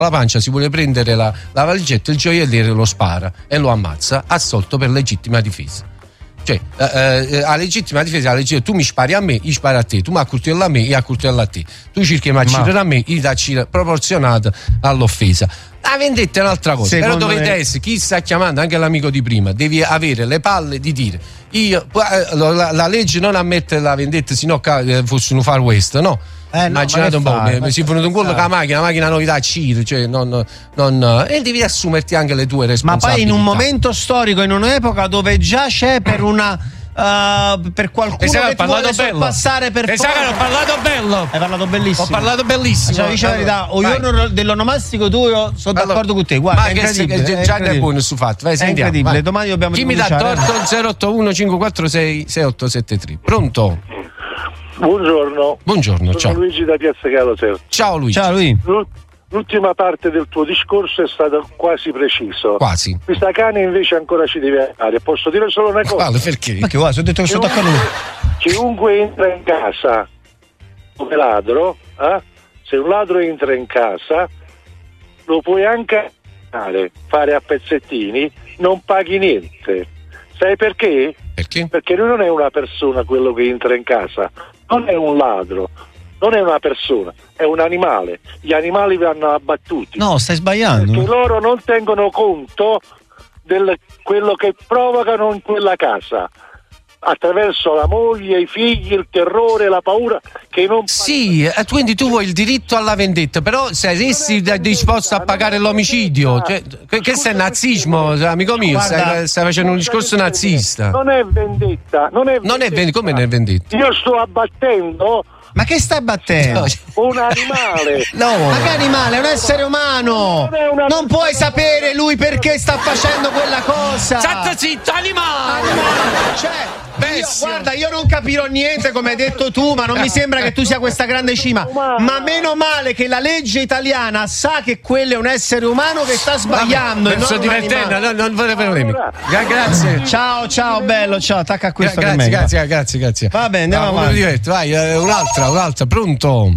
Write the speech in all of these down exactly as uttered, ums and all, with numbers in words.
la pancia, si vuole prendere la, la valigetta, il gioielliere lo spara e lo ammazza, assolto per legittima difesa. Cioè, eh, eh, a legittima difesa, a legittima, tu mi spari a me, io sparo a te, tu mi accoltelli a me, io accoltello a te, tu cerchi di uccidere a me, io ti proporzionato all'offesa. La vendetta è un'altra cosa. Secondo però dovete me... essere, chi sta chiamando, anche l'amico di prima, devi avere le palle di dire io, la, la legge non ammette la vendetta, sino che fosse un far west, no? Eh, immaginate no, un po', fai, mi si è venuto un quello che la macchina, la macchina novità C I R, cioè non, non, e devi assumerti anche le tue responsabilità. Ma poi in un momento storico, in un'epoca dove già c'è per una uh, per qualcuno che ti vuole sorpassare per forza. Esatto, ho parlato bello. Hai parlato bellissimo. Ho parlato bellissimo. Cioè, dice la verità, o giorno dell'onomastico tu io sono allora, d'accordo con te. Guarda, ma è che incredibile, se, è già è buono su fatto. Vai, è sentiamo, incredibile. vai. Domani dobbiamo chi mi dà torto? zero otto uno cinque quattro sei sei otto sette tre. Pronto? Buongiorno. Buongiorno, Sono ciao. Luigi da Piazza Calo Terzo. Ciao Luigi. Ciao Luigi. L'ultima parte del tuo discorso è stato quasi preciso. Quasi. Questa cane invece ancora ci deve andare. Posso dire solo una cosa? Vale, perché? Ma che guarda, ho detto che sto attaccando. Chiunque entra in casa come ladro, eh? Se un ladro entra in casa lo puoi anche fare a pezzettini, non paghi niente. Sai perché? Perché? Perché lui non è una persona quello che entra in casa, non è un ladro, non è una persona, è un animale. Gli animali vanno abbattuti. No, stai sbagliando. Perché loro non tengono conto di quello che provocano in quella casa, attraverso la moglie, i figli, il terrore, la paura che non. Sì, eh, quindi tu vuoi il diritto alla vendetta, però se avessi disposto a pagare l'omicidio, cioè, questo è nazismo, amico mio. Stai, stai facendo un discorso nazista. Non è vendetta, non è vendetta. Non è vendetta, come non è vendetta? Io sto abbattendo. Ma che stai battendo? Un animale. No. Ma che animale? È un essere umano. Non, non puoi sapere lui perché sta facendo quella cosa. Zitto, zitto, animale. Animale. Cioè, io, guarda, io non capirò niente come hai detto tu, ma non mi sembra che tu sia questa grande cima. Ma meno male che la legge italiana sa che quello è un essere umano che sta sbagliando. Mi sto divertendo, non, non vorrei problemi. Grazie. Ciao, ciao, bello, ciao, attacca a questo. Grazie, grazie, grazie, grazie. Va bene, andiamo no, avanti. Vai, eh, un'altra, un'altra, pronto?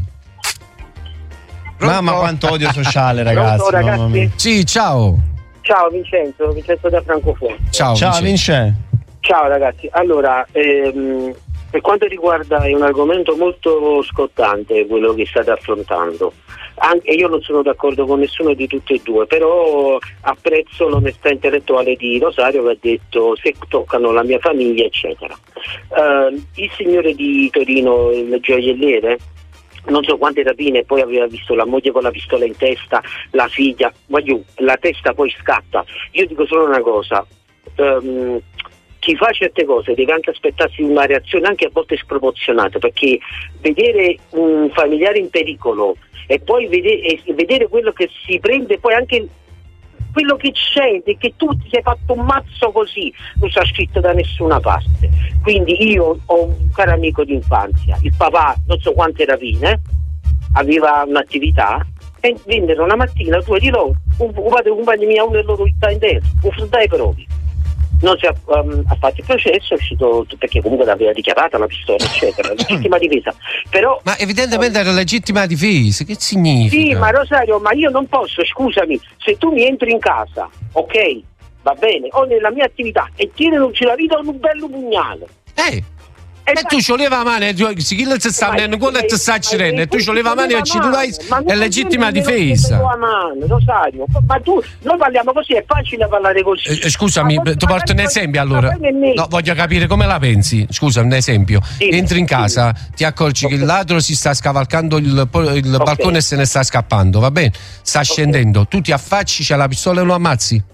Pronto? Mamma quanto odio sociale, ragazzi. Pronto, ragazzi? Sì, ciao. Ciao Vincenzo, Vincenzo da Francoforte. Ciao, ciao Vincenzo. Ciao ragazzi, allora ehm, per quanto riguarda è un argomento molto scottante quello che state affrontando. Anche io non sono d'accordo con nessuno di tutti e due, però apprezzo l'onestà intellettuale di Rosario che ha detto se toccano la mia famiglia eccetera. Uh, il signore di Torino, il gioielliere, non so quante rapine, poi aveva visto la moglie con la pistola in testa, la figlia, voglio, la testa poi scatta. Io dico solo una cosa, um, chi fa certe cose deve anche aspettarsi una reazione anche a volte sproporzionata, perché vedere un familiare in pericolo e poi vedere, e vedere quello che si prende, poi anche quello che c'è, che tu ti sei fatto un mazzo così, non sta scritto da nessuna parte. Quindi io ho un caro amico di infanzia, il papà non so quante rapine, aveva un'attività e vennero una mattina due di loro, un, un padre un compagno mio, uno e loro sta in terra, un fruttai per ovvi. Non si è, um, ha fatto il processo, è uscito perché comunque l'aveva dichiarata la pistola, eccetera, legittima difesa. Però, ma evidentemente era legittima difesa, che significa? Sì, ma Rosario, ma io non posso, scusami, se tu mi entri in casa, ok, va bene, o nella mia attività e tirano la vita con un bello pugnale. Eh! E, e tu ci voleva la mano, si chi ti sta andando, quello ti sta accedendo, e tu ci voleva la mano e ci tu hai è legittima difesa. Mano, Rosario, ma tu, noi parliamo così, è facile parlare così. Eh, scusami, ti porto un esempio allora. No, voglio capire come la pensi. Scusa, un esempio. Sì, entri in casa, sì. Ti accorgi okay. che il ladro si sta scavalcando il, il okay. balcone e se ne sta scappando, va bene? Sta okay. scendendo, tu ti affacci, c'ha la pistola e lo ammazzi?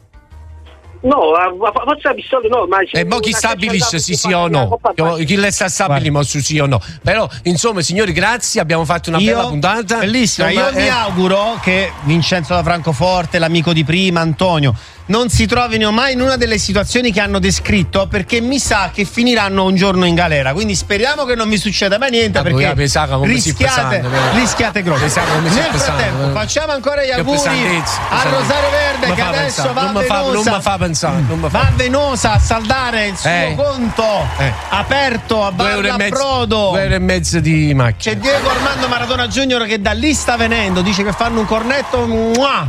No, forse la pistola no, ma e mo chi stabilisce sì sì o no? Chi le sta stabilindo su sì o no? Però insomma signori, grazie, abbiamo fatto una io, bella puntata bellissima. Io eh. mi auguro che Vincenzo da Francoforte, l'amico di prima Antonio, non si trovino mai in una delle situazioni che hanno descritto, perché mi sa che finiranno un giorno in galera. Quindi speriamo che non vi succeda mai niente, Ah, perché pensava come si rischiate, pesando, vero? rischiate grosso. Pensava come si Nel pesando, frattempo vero? facciamo ancora gli Che auguri pesantezza, a pesantezza. Rosario Verde, Non che mi fa adesso pensare, va a non mi fa- non Venosa, mi fa pensare, non mi fa- va a Venosa a saldare il suo Eh. conto Eh. aperto a Due euro e Barra mezzo, Prodo. due euro e mezzo di macchina. C'è Diego Armando Maradona Junior che da lì sta venendo, dice che fanno un cornetto. Mua!